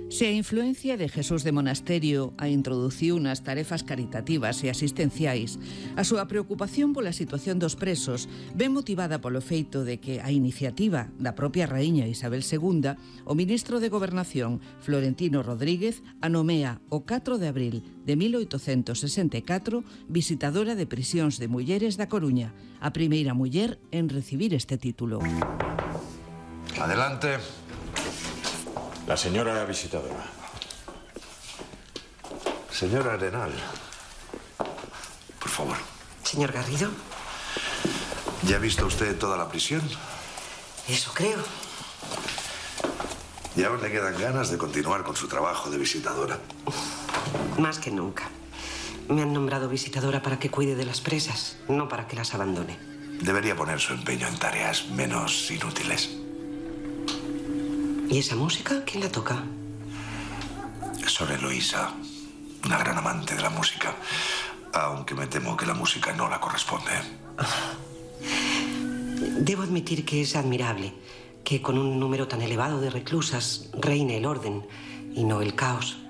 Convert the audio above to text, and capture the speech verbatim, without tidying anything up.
Se a influencia de Jesús de Monasterio a introduciu nas tarefas caritativas e asistenciais, a súa preocupación pola situación dos presos ven motivada polo feito de que a iniciativa da propia raíña Isabel segunda, o ministro de Gobernación, Florentino Rodríguez, a nomea o catro de abril de mil oitocentos sesenta e catro visitadora de prisións de mulleres da Coruña, a primeira muller en recibir este título. Adelante. La señora visitadora. Señora Arenal, por favor. Señor Garrido. ¿Ya ha visto usted toda la prisión? Eso creo. Y aún le quedan ganas de continuar con su trabajo de visitadora. Más que nunca. Me han nombrado visitadora para que cuide de las presas, no para que las abandone. Debería poner su empeño en tareas menos inútiles. ¿Y esa música? ¿Quién la toca? Sor Eloísa, una gran amante de la música, aunque me temo que la música no la corresponde. Debo admitir que es admirable que con un número tan elevado de reclusas reine el orden y no el caos.